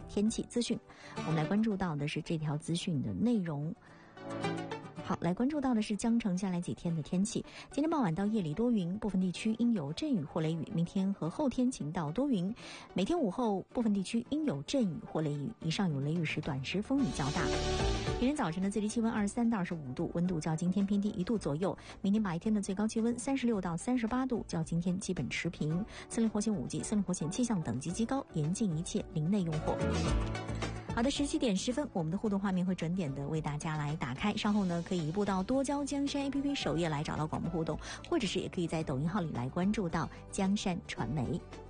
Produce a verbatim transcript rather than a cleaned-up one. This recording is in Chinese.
天气资讯。我们来关注到的是这条资讯的内容。好，来关注到的是江城下来几天的天气。今天傍晚到夜里多云，部分地区应有阵雨或雷雨。明天和后天晴到多云，每天午后部分地区应有阵雨或雷雨，以上有雷雨时短时风雨较大。明天早晨的最低气温二十三到二十五度，温度较今天偏低一度左右。明天白天的最高气温三十六到三十八度，较今天基本持平。森林火险五级、森林火险气象等级极高，严禁一切林内用火。好的，十七点十分，我们的互动画面会准点的为大家来打开。稍后呢，可以移步到多焦江山 A P P 首页来找到广播互动，或者是也可以在抖音号里来关注到江山传媒。